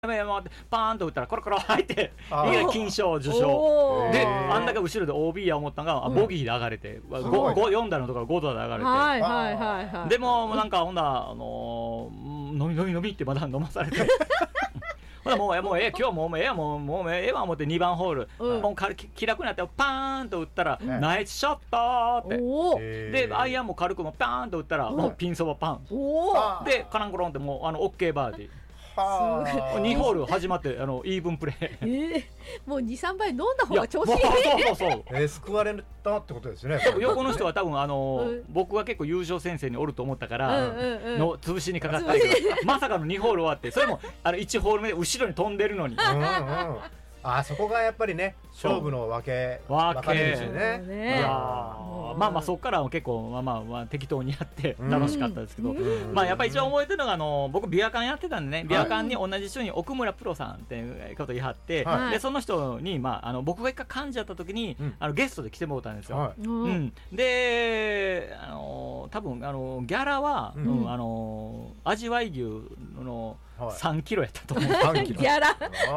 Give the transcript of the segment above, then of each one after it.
パーンと打ったらコロコロ入っていきなり金賞受賞で、あんだけ後ろで OB や思ったのがボギーで上がれて、4打のところ5打で上がれて、 はいはいはいはい、 でもなんかほんだ飲みってまだ飲まされてほらもうええ今日はもうええやもうええわ思って2番ホール、もう気楽になってパーンと打ったら、ナイスショットってでアイアンも軽くもパーンと打ったら、もうピンそばパンでカランコロンってもうOK バーディー。2ホール始まってイーブンプレー、 もう 2,3 杯飲んだ方が調子いい。 そう救われたってことですね。 横の人は多分僕が結構優勝戦線におると思ったからの潰しにかかったけど、まさかの2ホール終わって、それも1ホール目後ろに飛んでるのにそこがやっぱりね勝負の分けですよね。 いやまあそこからは結構適当にやって楽しかったですけど、やっぱり一番覚えてるのが僕ビアカンやってたんでね、ビアカンに同じ人に奥村プロさんっていうことを言い張って、でその人に僕が一回噛んじゃった時にゲストで来てもらったんですよ。で多分ギャラは味わい牛の3キロやったと思う。 ギャラ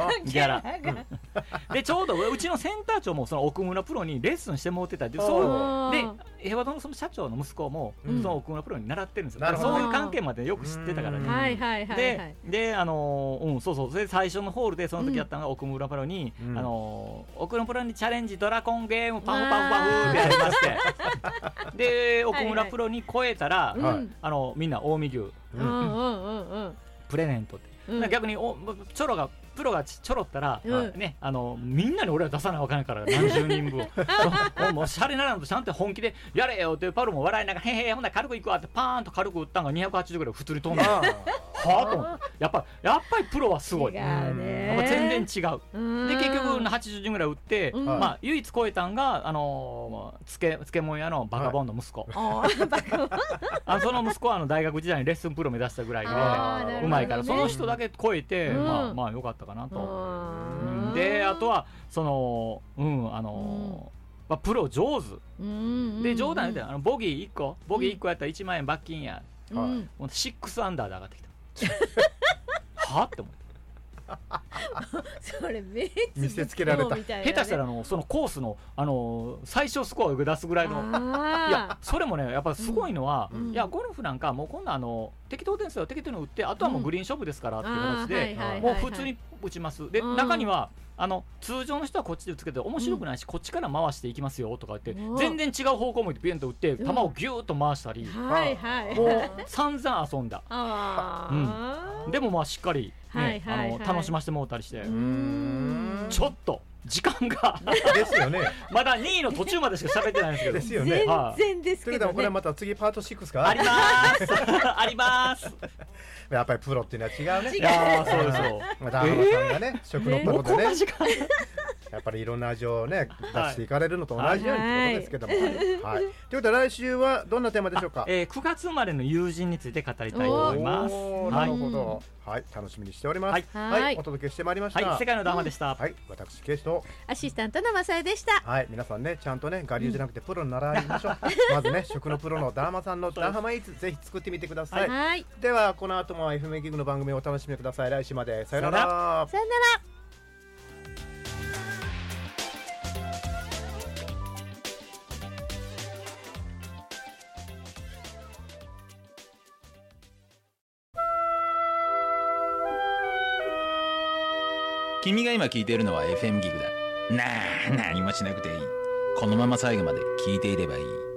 でちょうどうちのセンター長もその奥村プロにレッスンしてもらってたって、そうで平和堂のその社長の息子もその奥村プロに習ってるんですよ。そういう関係までよく知ってたからね。でそうそう、それで最初のホールでその時やったのが奥村プロに奥村プロにチャレンジドラゴンゲームパフパフパフってやりましてで奥村プロに超えたらみんな近江牛プレゼントって、逆にプロがちょろったら、ね、みんなに俺は出さないわかんないから何十人分もうシャレならんとちゃんと本気でやれよってパロも笑いながらへへほんなら軽くいくわってパーンと軽く打ったんが280ぐらい普通に飛んだはぁと思って、やっぱりプロはすごい、やっぱ全然違う。で結局80人ぐらい打って、唯一超えたんが漬物屋のバカボンの息子、その息子は大学時代にレッスンプロ目指したぐらいでうまいから、その人だけ超えてよかったかなと。であとはプロ上手で冗談でボギー1個やったら1万円罰金や、6アンダーで上がってきたはって思って、 それめっちゃ見せつけられた。 下手したらそのコースの最小スコアを出すぐらいの、いやそれもねやっぱすごいのは、いやゴルフなんかもう今度適当点数を適当に打って、あとはもうグリーン勝負ですからっていう形でもう普通に打ちます。で中には通常の人はこっちで打つけど面白くないし、こっちから回していきますよとか言って全然違う方向向いてビュンと打って球をギューッと回したり、もう散々遊んだ。でもしっかり楽しませてもらったりして、ちょっと時間がですよねまだ2位の途中までしか喋ってないんですけどですよね。 全然ですけどね。 これはまた次パート6かありますありますやっぱりプロっていうのは違うね。 いやそうですよ。 ダーマさんがね食のプロでねやっぱりいろんな味をね出していかれるのと同じようにってことですけども、ということで来週はどんなテーマでしょうか。 9月生まれの友人について語りたいと思います。 なるほど、楽しみにしております。お届けしてまいりました。 世界のダーマでした。 私ケイシとアシスタントのマサエでした。 皆さんねちゃんとね我流じゃなくてプロに習いましょう。まずね食のプロのダーマさんのダーハマイーツぜひ作ってみてください。ではこの後も FM ギグの番組をお楽しみください。来週までさよなら。 さよなら。 君が今聞いているのは FM ギグだ。何もしなくていい。このまま最後まで聞いていればいい。